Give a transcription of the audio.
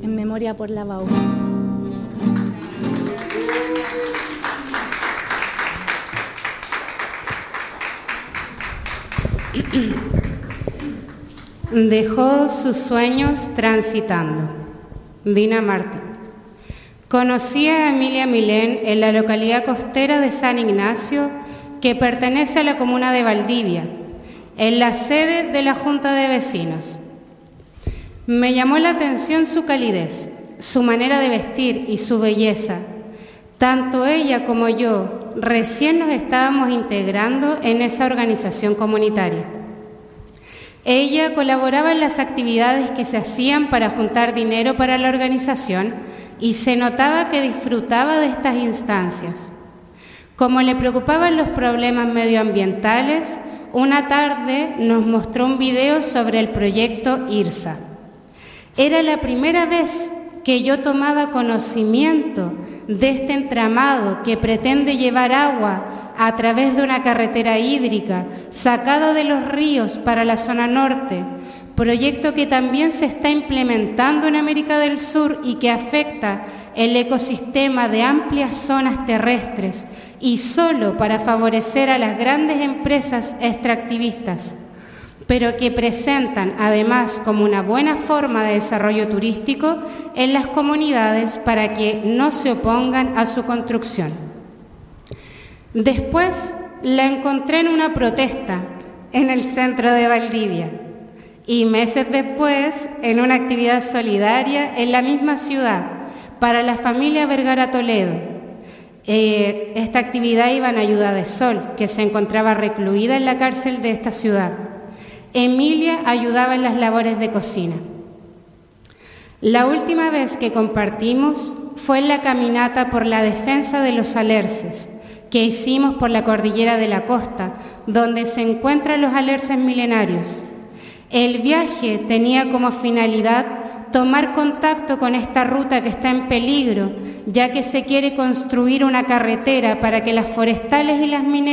en memoria por la BAU. Dejó sus sueños transitando. Dina Martín. Conocí a Emilia Milén en la localidad costera de San Ignacio, que pertenece a la comuna de Valdivia, en la sede de la Junta de Vecinos. Me llamó la atención su calidez, su manera de vestir y su belleza. Tanto ella como yo recién nos estábamos integrando en esa organización comunitaria. Ella colaboraba en las actividades que se hacían para juntar dinero para la organización y se notaba que disfrutaba de estas instancias. Como le preocupaban los problemas medioambientales, una tarde nos mostró un video sobre el proyecto IRSA. Era la primera vez que yo tomaba conocimiento de este entramado que pretende llevar agua a través de una carretera hídrica sacada de los ríos para la zona norte, proyecto que también se está implementando en América del Sur y que afecta el ecosistema de amplias zonas terrestres y solo para favorecer a las grandes empresas extractivistas, pero que presentan además como una buena forma de desarrollo turístico en las comunidades para que no se opongan a su construcción. Después la encontré en una protesta en el centro de Valdivia y meses después en una actividad solidaria en la misma ciudad para la familia Vergara Toledo. Esta actividad iba en ayuda de Sol, que se encontraba recluida en la cárcel de esta ciudad. Emilia ayudaba en las labores de cocina. La última vez que compartimos fue en la caminata por la defensa de los alerces que hicimos por la cordillera de la costa, donde se encuentran los alerces milenarios. El viaje tenía como finalidad tomar contacto con esta ruta que está en peligro, ya que se quiere construir una carretera para que las forestales y las mineras